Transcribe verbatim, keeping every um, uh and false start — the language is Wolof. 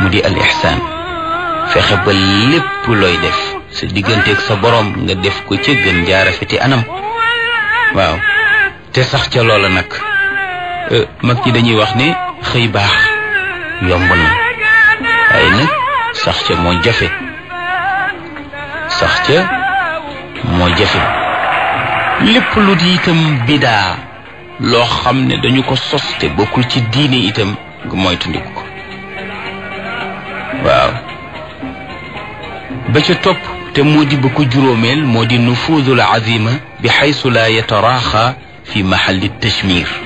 mu di al ihsaan fexe ba lépp looy def sa digganteeg sa borom nga def ko ca gën jaa rafeti anam waaw te sax ca loola nag mag ñi dañuy wax ne xëy baax yomb na waaye nag sax ca moo jafe sax ca moo jafe lépp lu di itam bidaa loo xam ne dañu ko sos te bokkul ci diine itam nga moytandiku ko waaw ba ca topp te moo di ba ko juróomeel moo di nufuudul azima bi xaysu la yataraaxa fi mahalli tashmir